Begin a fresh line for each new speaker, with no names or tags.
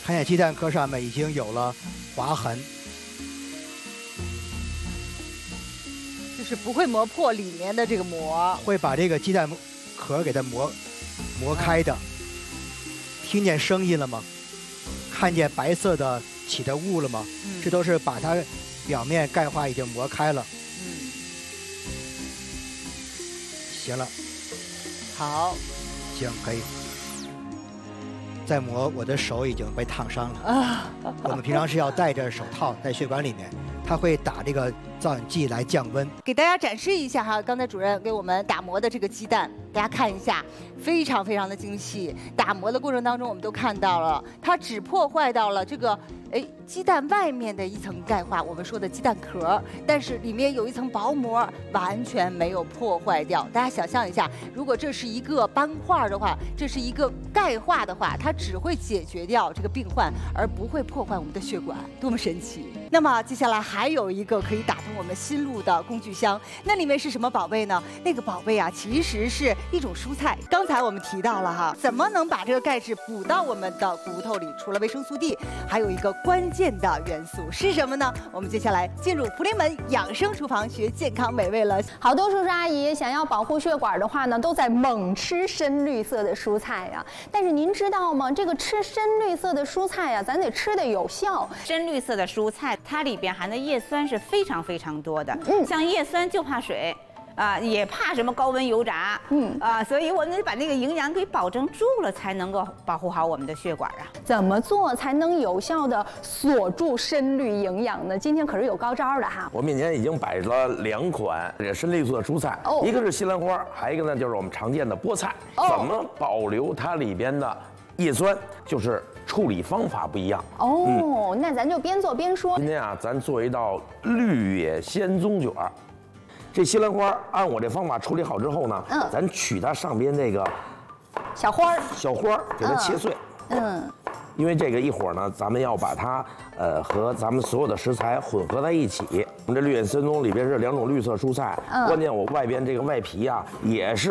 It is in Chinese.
看见鸡蛋壳上面已经有了划痕，
就是不会磨破里面的这个膜。
会把这个鸡蛋壳给它磨开的。听见声音了吗？看见白色的起的雾了吗？这都是把它表面钙化已经磨开了。行了，
好，
行，可以。再磨，我的手已经被烫伤了。我们平常是要戴着手套在血管里面，它会打这个造影剂来降温。
给大家展示一下哈，刚才主任给我们打磨的这个鸡蛋，大家看一下，非常非常的精细。打磨的过程当中，我们都看到了，它只破坏到了这个鸡蛋外面的一层钙化，我们说的鸡蛋壳，但是里面有一层薄膜，完全没有破坏掉。大家想象一下，如果这是一个斑块的话，这是一个钙化的话，它只会解决掉这个病患，而不会破坏我们的血管，多么神奇！那么接下来还有一个可以打通我们心路的工具箱，那里面是什么宝贝呢？那个宝贝啊，其实是一种蔬菜。刚才我们提到了哈，怎么能把这个钙质补到我们的骨头里？除了维生素 D， 还有一个关键的元素是什么呢？我们接下来进入普林门养生厨房学健康美味了。
好多叔叔阿姨想要保护血管的话呢，都在猛吃深绿色的蔬菜呀。但是您知道吗？这个吃深绿色的蔬菜呀，咱得吃的有效。
深绿色的蔬菜，它里边含的叶酸是非常非常多的。像叶酸就怕水。也怕什么高温油炸，所以我们得把那个营养给保证住了，才能够保护好我们的血管啊。
怎么做才能有效的锁住深绿营养呢？今天可是有高招的哈！
我面前已经摆了2款这个深绿色的蔬菜，一个是西兰花，还有一个呢就是我们常见的菠菜。怎么保留它里边的叶酸？就是处理方法不一样。
那咱就边做边说。
今天啊，咱做一道绿野仙踪卷。这西兰花按我这方法处理好之后呢，咱取它上边这个
小花
给它切碎。因为这个一会儿呢，咱们要把它和咱们所有的食材混合在一起。我们这绿野仙踪里边是2种绿色蔬菜，关键我外边这个外皮啊也是